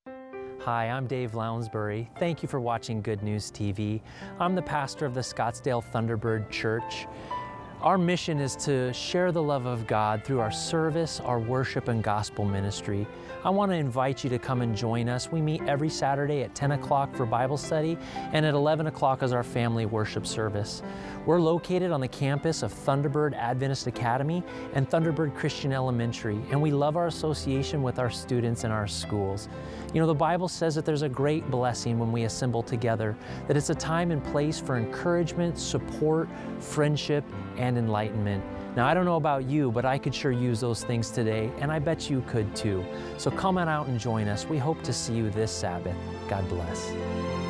Hi, I'm Dave Lounsbury. Thank you for watching Good News TV. I'm the pastor of the Scottsdale Thunderbird Church. Our mission is to share the love of God through our service, our worship, and gospel ministry. I want to invite you to come and join us. We meet every Saturday at 10 o'clock for Bible study, and at 11 o'clock is our family worship service. We're located on the campus of Thunderbird Adventist Academy and Thunderbird Christian Elementary, and we love our association with our students and our schools. You know, the Bible says that there's a great blessing when we assemble together, that it's a time and place for encouragement, support, friendship, and enlightenment. Now, I don't know about you, but I could sure use those things today, and I bet you could too. So come on out and join us. We hope to see you this Sabbath. God bless.